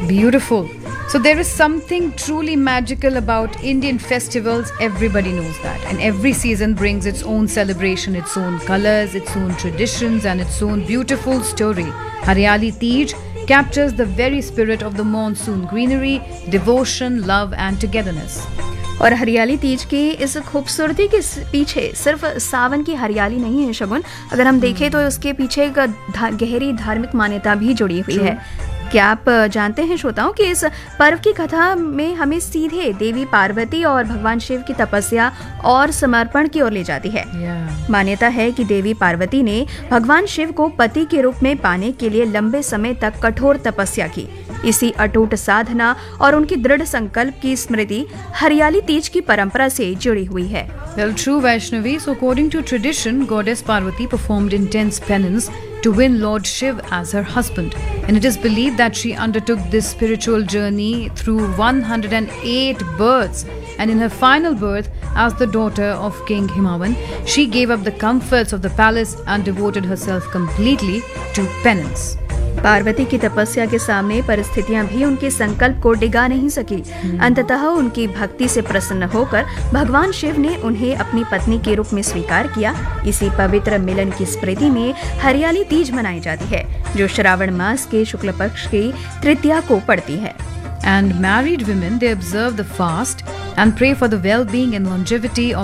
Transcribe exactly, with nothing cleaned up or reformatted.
Beautiful. So there is something truly magical about Indian festivals. Everybody knows that. And every season brings its own celebration, its own colors, its own traditions, and its own beautiful story. Hariyali Teej captures the very spirit of the monsoon greenery, devotion, love, and togetherness. और हरियाली तीज की इस खूबसूरती के पीछे सिर्फ सावन की हरियाली नहीं है शगुन, अगर हम देखें तो उसके पीछे एक धा, गहरी धार्मिक मान्यता भी जुड़ी हुई है। क्या आप जानते हैं श्रोताओं कि इस पर्व की कथा में हमें सीधे देवी पार्वती और भगवान शिव की तपस्या और समर्पण की ओर ले जाती है। Yeah. मान्यता है कि देवी पार्वती ने भगवान शिव को पति के रूप में पाने के लिए लंबे समय तक कठोर तपस्या की। इसी अटूट साधना और उनकी दृढ़ संकल्प की स्मृति हरियाली तीज की परंपरा से जुड़ी हुई है। Well, true Vaishnavi. So according to tradition, Goddess Parvati performed intense penance to win Lord Shiv as her husband. And it is believed that she undertook this spiritual journey through one hundred eight births. And in her final birth, as the daughter of King Himavan, she gave up the comforts of the palace and devoted herself completely to penance. Parvati की तपस्या के सामने परिस्थितियां भी उनके संकल्प को डिगा नहीं सकी। अंततः उनकी भक्ति से प्रसन्न होकर भगवान शिव ने उन्हें अपनी पत्नी के रूप में स्वीकार किया। इसी पवित्र मिलन की स्मृति में हरियाली तीज मनाई जाती है, जो श्रावण मास के शुक्ल पक्ष की तृतीया को पड़ती है। And married women, they observe the fast and pray for the well-being and longevity of